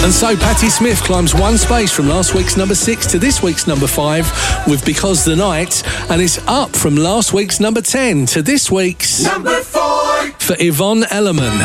And so Patti Smith climbs one space from last week's number 6 to this week's number 5 with Because the Night, and it's up from last week's number 10 to this week's number 4 for Yvonne Elliman.